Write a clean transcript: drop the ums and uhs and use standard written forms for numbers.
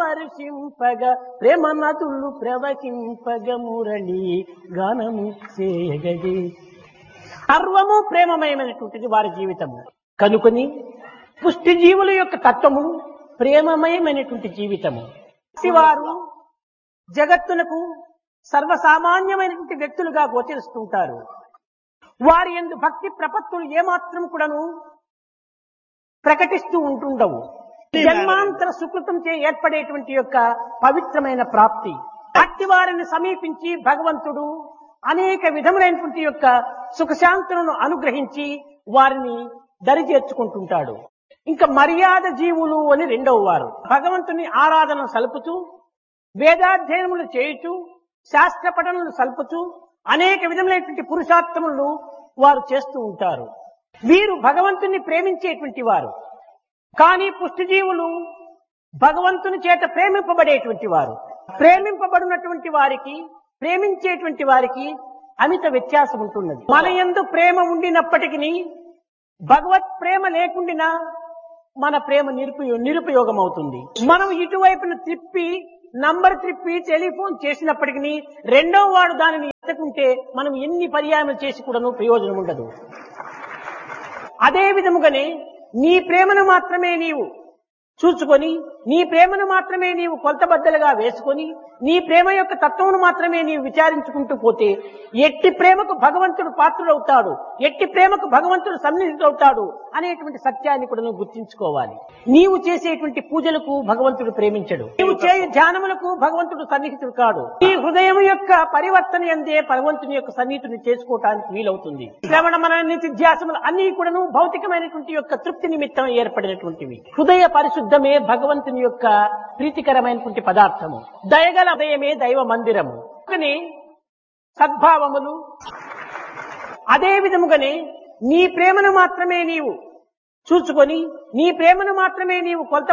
హర్షింపగ ప్రేమ నదులు ప్రవహింపగ మురళి గానము చేయగదే. సర్వము ప్రేమమయమైనటువంటిది వారి జీవితము కనుకొని పుష్టి జీవుల యొక్క తత్వము ప్రేమమయమైనటువంటి జీవితము. వారు జగత్తునకు సర్వసామాన్యమైనటువంటి వ్యక్తులుగా గోచరిస్తుంటారు. వారి యందు భక్తి ప్రపత్తులు ఏమాత్రం కూడాను ప్రకటిస్తూ ఉంటుండవు. జన్మాంతర సుకృతం చే ఏర్పడేటువంటి యొక్క పవిత్రమైన ప్రాప్తి. అట్టి వారిని సమీపించి భగవంతుడు అనేక విధములైనటువంటి యొక్క సుఖశాంతులను అనుగ్రహించి వారిని దరి చేర్చుకుంటుంటాడు. ఇంకా మర్యాద జీవులు అని రెండవ వారు భగవంతుని ఆరాధన సలుపుతూ వేదాధ్యయనములు చేయుచు శాస్త్ర పఠనలు సల్పుతూ అనేక విధములైనటువంటి పురుషార్థములను వారు చేస్తూ ఉంటారు. వీరు భగవంతుని ప్రేమించేటువంటి వారు. కానీ పుష్టిజీవులు భగవంతుని చేత ప్రేమింపబడేటువంటి వారు. ప్రేమింపబడినటువంటి వారికి ప్రేమించేటువంటి వారికి అమిత వ్యత్యాసం ఉంటున్నది. మన యందు ప్రేమ ఉండినప్పటికీ భగవత్ ప్రేమ లేకుండినా మన ప్రేమ నిరుపయోగం అవుతుంది. మనం ఇటువైపున నంబర్ త్రిప్పి టెలిఫోన్ చేసినప్పటికీ రెండవ వాడు దానిని ఎత్తకుంటే మనం ఎన్ని పర్యాయం చేసి కూడాను ప్రయోజనం ఉండదు. అదే విధముగానే నీ ప్రేమను మాత్రమే నీవు చూచుకొని నీ ప్రేమను మాత్రమే నీవు కొలతబద్దలుగా వేసుకొని నీ ప్రేమ యొక్క తత్వమును మాత్రమే నీవు విచారించుకుంటూ పోతే ఎట్టి ప్రేమకు భగవంతుడు పాత్రుడవుతాడు, ఎట్టి ప్రేమకు భగవంతుడు సన్నిహితుడవుతాడు అనేటువంటి సత్యాన్ని కూడా నువ్వు గుర్తించుకోవాలి. నీవు చేసేటువంటి పూజలకు భగవంతుడు ప్రేమించడు, నీవు చేయు ధ్యానములకు భగవంతుడు సన్నిహితుడు కాడు. నీ హృదయం యొక్క పరివర్తన అందే భగవంతుని యొక్క సన్నిహితుని చేసుకోవటానికి వీలవుతుంది. శ్రవణ మన నిత్యాసములు అన్ని కూడాను భౌతికమైనటువంటి యొక్క తృప్తి నిమిత్తం ఏర్పడినటువంటివి. హృదయ పరిశుద్ధమే భగవంతుని యొక్క ప్రీతికరమైనటువంటి పదార్థము. దయగల హృదయమే దైవ మందిరము. సద్భావములు అదే విధముగానే నీ ప్రేమను మాత్రమే నీవు చూచుకొని నీ ప్రేమను మాత్రమే నీవు కొలత